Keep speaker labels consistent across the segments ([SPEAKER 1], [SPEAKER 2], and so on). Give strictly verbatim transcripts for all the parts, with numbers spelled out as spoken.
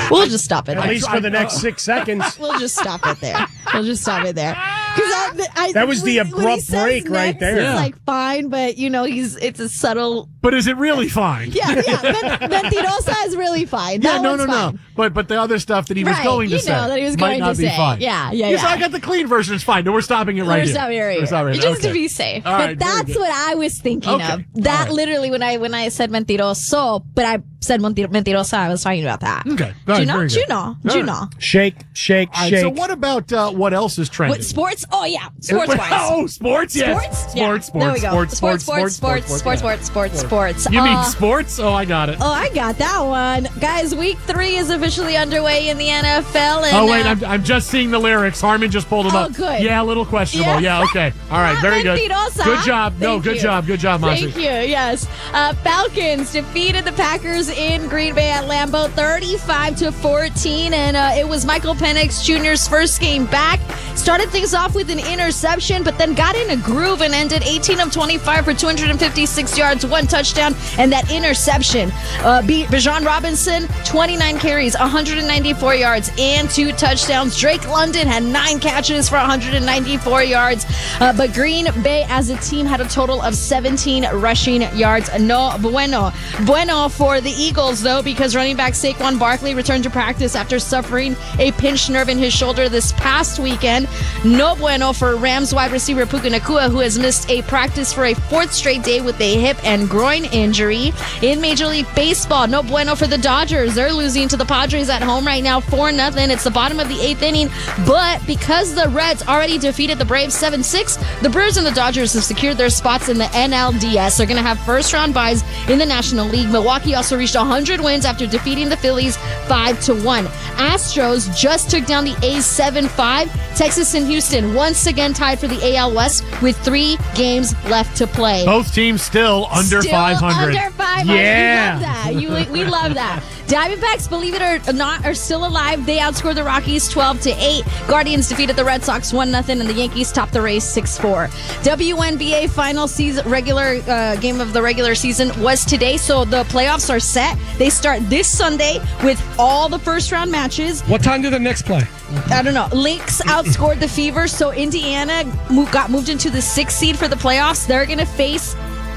[SPEAKER 1] We'll just stop it
[SPEAKER 2] At
[SPEAKER 1] there.
[SPEAKER 2] least for the next six seconds.
[SPEAKER 1] We'll just stop it there. We'll just stop it there. I, I,
[SPEAKER 2] that was the abrupt break right there.
[SPEAKER 1] It's
[SPEAKER 3] Yeah.
[SPEAKER 1] like fine, but you know, he's it's a subtle.
[SPEAKER 3] But is it really fine?
[SPEAKER 1] Yeah, yeah. Men- Mentirosa is really fine.
[SPEAKER 3] Yeah,
[SPEAKER 1] That
[SPEAKER 3] no,
[SPEAKER 1] one's
[SPEAKER 3] no,
[SPEAKER 1] fine.
[SPEAKER 3] no. But but the other stuff that he was
[SPEAKER 1] Right,
[SPEAKER 3] going to
[SPEAKER 1] you
[SPEAKER 3] say
[SPEAKER 1] know that he was
[SPEAKER 3] might
[SPEAKER 1] going
[SPEAKER 3] not
[SPEAKER 1] to
[SPEAKER 3] be
[SPEAKER 1] say.
[SPEAKER 3] fine.
[SPEAKER 1] Yeah, yeah,
[SPEAKER 3] Yes,
[SPEAKER 1] yeah.
[SPEAKER 3] I got the clean version. It's fine. No, we're stopping it right
[SPEAKER 1] We're
[SPEAKER 3] here.
[SPEAKER 1] stopping it right
[SPEAKER 3] We're stopping it.
[SPEAKER 4] Just
[SPEAKER 3] Okay.
[SPEAKER 4] to be safe.
[SPEAKER 3] All
[SPEAKER 1] But
[SPEAKER 3] right, very
[SPEAKER 1] that's
[SPEAKER 3] good.
[SPEAKER 1] what I was thinking
[SPEAKER 3] Okay.
[SPEAKER 1] of. That
[SPEAKER 3] All right.
[SPEAKER 1] literally, when I when I said mentiroso, but I said mentir- mentirosa, I was talking about that.
[SPEAKER 3] Okay. All
[SPEAKER 1] Do
[SPEAKER 3] right,
[SPEAKER 1] you know?
[SPEAKER 3] very
[SPEAKER 1] Do
[SPEAKER 3] good.
[SPEAKER 1] you know?
[SPEAKER 3] All
[SPEAKER 1] Do you
[SPEAKER 3] right.
[SPEAKER 1] know?
[SPEAKER 2] Shake, shake,
[SPEAKER 3] All right,
[SPEAKER 2] shake.
[SPEAKER 3] so what about uh, what else is trending?
[SPEAKER 1] What sports? Oh yeah, sports wise.
[SPEAKER 3] Oh, sports, yes.
[SPEAKER 1] Sports? Yeah.
[SPEAKER 3] Sports, sports,
[SPEAKER 1] There we go.
[SPEAKER 3] sports,
[SPEAKER 1] Sports,
[SPEAKER 3] sports,
[SPEAKER 1] sports, sports, sports,
[SPEAKER 3] yeah.
[SPEAKER 1] sports, sports, sports.
[SPEAKER 3] You mean
[SPEAKER 1] Uh,
[SPEAKER 3] sports? Oh, I got it.
[SPEAKER 1] Oh, I got that one. Guys, week three is officially underway in the N F L. And,
[SPEAKER 3] Oh, wait,
[SPEAKER 1] uh,
[SPEAKER 3] I'm, I'm just seeing the lyrics. Harmon just pulled them
[SPEAKER 1] Oh,
[SPEAKER 3] up.
[SPEAKER 1] good.
[SPEAKER 3] Yeah, a little questionable.
[SPEAKER 1] Yeah.
[SPEAKER 3] Yeah, okay. All right,
[SPEAKER 1] Not
[SPEAKER 3] very good.
[SPEAKER 1] mentirosa.
[SPEAKER 3] Good job. No,
[SPEAKER 1] Thank
[SPEAKER 3] good
[SPEAKER 1] you.
[SPEAKER 3] job. Good job, Monty.
[SPEAKER 1] Thank you. Yes. Uh, Falcons defeated the Packers in Green Bay at Lambeau thirty-five to fourteen. And uh, it was Michael Penix Junior's first game back. Started things off with an interception, but then got in a groove and ended eighteen of twenty-five for two hundred fifty-six yards, one touchdown, and that interception uh, beat Bijan Robinson, twenty-nine carries, one hundred ninety-four yards, and two touchdowns. Drake London had nine catches for one hundred ninety-four yards, uh, but Green Bay as a team had a total of seventeen rushing yards. No bueno. Bueno for the Eagles, though, because running back Saquon Barkley returned to practice after suffering a pinched nerve in his shoulder this past weekend. No bueno for Rams wide receiver Puka Nacua, who has missed a practice for a fourth straight day with a hip and groin injury. In Major League Baseball, no bueno for the Dodgers. They're losing to the Padres at home right now, four nothing. It's the bottom of the eighth inning, but because the Reds already defeated the Braves seven six, the Brewers and the Dodgers have secured their spots in the N L D S. They're going to have first-round byes in the National League. Milwaukee also reached one hundred wins after defeating the Phillies five to one. Astros just took down the A's seven five. Texas and Houston once again tied for the A L West with three games left to play.
[SPEAKER 3] Both teams still under
[SPEAKER 1] Still
[SPEAKER 3] five hundred.
[SPEAKER 1] Under five hundred.
[SPEAKER 3] Yeah.
[SPEAKER 1] We love that. You, we love that. Diamondbacks, believe it or not, are still alive. They outscored the Rockies twelve to eight. Guardians defeated the Red Sox one nothing, and the Yankees topped the race six four. W N B A final season regular uh, game of the regular season was today, so the playoffs are set. They start this Sunday with all the first round matches.
[SPEAKER 5] What time do the Knicks play?
[SPEAKER 1] I don't know. Lynx outscored the Fever, so Indiana mo- got moved into the sixth seed for the playoffs. They're going to face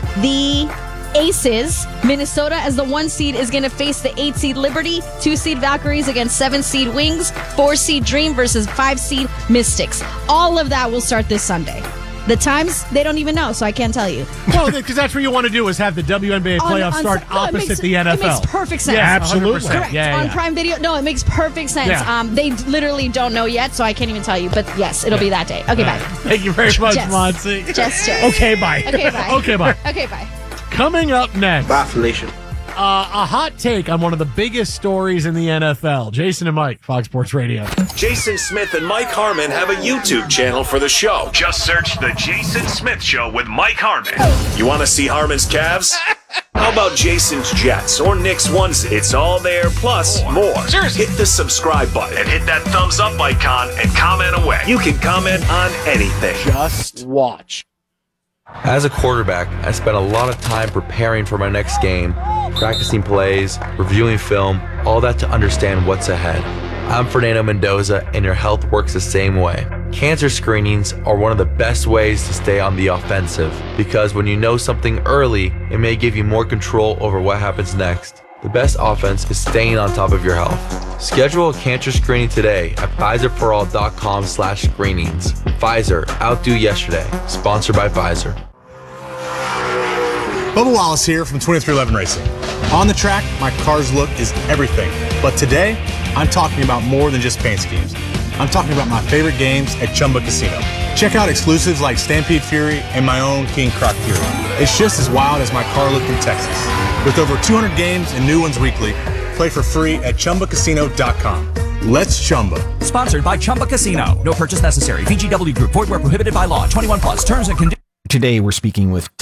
[SPEAKER 1] the Aces. Minnesota, as the one seed, is going to face the eight seed Liberty, two seed Valkyries against seven seed Wings, four seed Dream versus five seed Mystics. All of that will start this Sunday. The times, they don't even know, so I can't tell you.
[SPEAKER 3] Well, because that's what you want to do is have the W N B A
[SPEAKER 1] On-
[SPEAKER 3] playoffs
[SPEAKER 1] on-
[SPEAKER 3] start
[SPEAKER 1] no, it
[SPEAKER 3] opposite
[SPEAKER 1] makes-
[SPEAKER 3] the N F L.
[SPEAKER 1] It makes perfect sense.
[SPEAKER 3] Yeah,
[SPEAKER 2] Absolutely.
[SPEAKER 3] one hundred percent.
[SPEAKER 1] Correct.
[SPEAKER 3] Yeah,
[SPEAKER 1] On
[SPEAKER 3] yeah.
[SPEAKER 1] Prime Video. No, it makes perfect sense.
[SPEAKER 3] Yeah.
[SPEAKER 1] Um, they literally don't know yet, so I can't even tell you. But yes, it'll be that day. Okay, bye.
[SPEAKER 3] Thank you very much,
[SPEAKER 1] Jess.
[SPEAKER 3] Monty.
[SPEAKER 1] Just, just.
[SPEAKER 2] Okay, bye.
[SPEAKER 1] Okay, bye.
[SPEAKER 3] Okay, bye.
[SPEAKER 1] Okay, bye.
[SPEAKER 3] Coming up next,
[SPEAKER 6] Bye, Felicia.
[SPEAKER 3] uh, a hot take on one of the biggest stories in the N F L. Jason and Mike, Fox Sports Radio.
[SPEAKER 7] Jason Smith and Mike Harmon have a YouTube channel for the show.
[SPEAKER 8] Just search The Jason Smith Show with Mike Harmon.
[SPEAKER 7] You want to see Harmon's calves? How about Jason's Jets or Nick's onesie? It's all there, plus more.
[SPEAKER 8] Seriously.
[SPEAKER 7] Hit the subscribe button.
[SPEAKER 8] And hit that thumbs up icon and comment away.
[SPEAKER 7] You can comment on anything.
[SPEAKER 2] Just watch.
[SPEAKER 9] As a quarterback, I spent a lot of time preparing for my next game, practicing plays, reviewing film, all that to understand what's ahead. I'm Fernando Mendoza, and your health works the same way. Cancer screenings are one of the best ways to stay on the offensive, because when you know something early, it may give you more control over what happens next. The best offense is staying on top of your health. Schedule a cancer screening today at Pfizer For All dot com slash screenings. Pfizer, outdo yesterday. Sponsored by Pfizer.
[SPEAKER 10] Bubba Wallace here from twenty-three eleven Racing. On the track, my car's look is everything. But today, I'm talking about more than just paint schemes. I'm talking about my favorite games at Chumba Casino. Check out exclusives like Stampede Fury and my own King Croc Fury. It's just as wild as my car look in Texas. With over two hundred games and new ones weekly, play for free at Chumba Casino dot com. Let's Chumba.
[SPEAKER 11] Sponsored by Chumba Casino. No purchase necessary. V G W Group. Void where prohibited by law. twenty-one plus. Terms and conditions.
[SPEAKER 12] Today we're speaking with